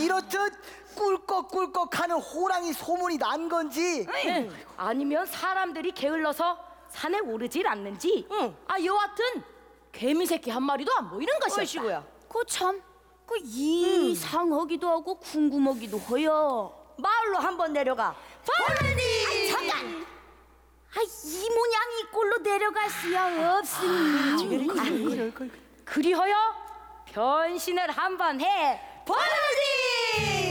이렇듯 꿀꺽꿀꺽하는 호랑이 소문이 난 건지, 아니면 사람들이 게을러서 산에 오르질 않는지, 여하튼 개미 새끼 한 마리도 안 보이는 것이었다. 그 이상하기도 하고 궁금하기도 해요. 마을로 한번 내려가. 폴라님! 잠깐! 이 모양이 꼴로 내려갈 수야 없으니. 그리하여 변신을 한번 해. 폴라님!